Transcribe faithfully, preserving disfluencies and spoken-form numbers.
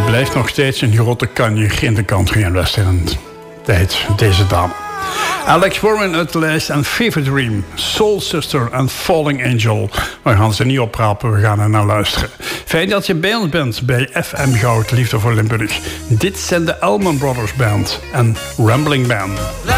blijft nog steeds een grote kanjer in de country en western tijd, deze dame. Alex Warren uit de lijst en Fever Dream, Soul Sister en Falling Angel. We gaan ze niet oprapen, we gaan er naar luisteren. Fijn dat je bij ons bent bij F M Goud, Liefde voor Limburg. Dit zijn de Allman Brothers Band en Rambling Band.